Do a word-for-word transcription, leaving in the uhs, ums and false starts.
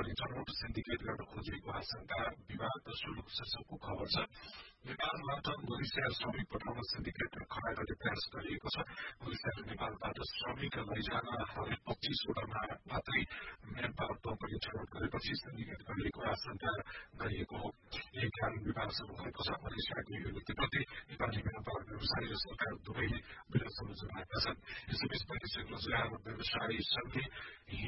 भने छनौट सिन्डिकेट गर्न खोजेको आशंका विवाद सुरु शीर्षकको खबर छ। नेपालबाट मलेसिया श्रमिक पठाउन सिन्डिकेट खडा गर्ने प्रयास गरिएको छ। मलेसियाले नेपालबाट श्रमिक लैजान हाल पच्चीसवटा मात्रै म्यान पावर कम्पनी छनौट गरेपछि सिन्डिकेट गरिएको आशंका गरिएको हो। यही कारण विवाद शुरू भएको छ। मलेसियाको यो नीतिप्रति नेपाली म्यान पावर व्यवसायी र सरकार दुवैले विरोध समेत जनाएका छन्। यसैबीच वैदेशिक रोजगार व्यवसायी संघले